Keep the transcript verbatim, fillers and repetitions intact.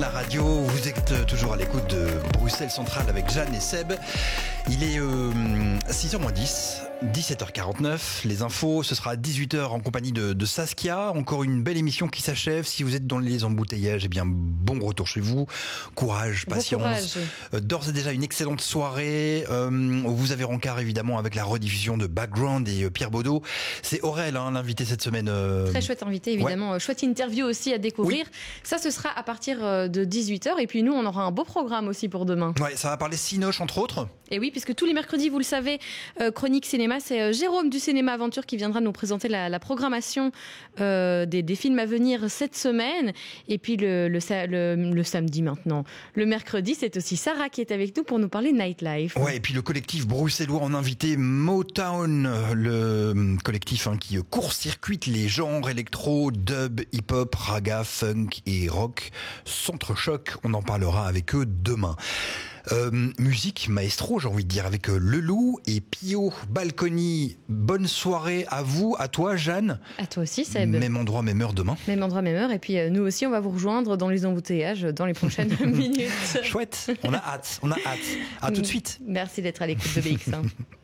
la radio. Vous êtes toujours à l'écoute de Bruxelles Centrale avec Jeanne et Seb. Il est euh, six heures moins dix, dix-sept heures quarante-neuf. Les infos, ce sera à dix-huit heures en compagnie de, de Saskia. Encore une belle émission qui s'achève. Si vous êtes dans les embouteillages, eh bien, bon retour chez vous. Courage, patience. Bon courage. Euh, d'ores et déjà une excellente soirée. Euh, vous avez rencard évidemment avec la rediffusion de Background et euh, Pierre Baudot. C'est Aurel, hein, l'invité cette semaine. Euh... Très chouette invité, évidemment. Ouais. Chouette interview aussi à découvrir. Oui. Ça, ce sera à partir de dix-huit heures. Et puis nous, on aura un beau programme aussi pour demain. Ouais, ça va parler Cinoche, entre autres. Et oui, puisque tous les mercredis, vous le savez, euh, Chronique Cinéma, c'est euh, Jérôme du Cinéma Aventure qui viendra nous présenter la, la programmation euh, des, des films à venir cette semaine. Et puis le, le, le, le samedi maintenant. Le mercredi, c'est aussi Sarah qui est avec nous pour nous parler Nightlife. Ouais, et puis le collectif bruxellois en invité Motown, le collectif hein, qui court-circuite les genres électro, dub, hip-hop, raga, funk et rock. S'entrechoquent, on en parlera avec eux demain. Euh, musique maestro, j'ai envie de dire, avec euh, Leloup et Pio Balconi. Bonne soirée à vous, à toi Jeanne. À toi aussi Seb. Même endroit, même heure demain. Même endroit, même heure. Et puis euh, nous aussi, on va vous rejoindre dans les embouteillages dans les prochaines minutes. Chouette, on a hâte, on a hâte. À tout de suite. Merci d'être à l'écoute de B X un.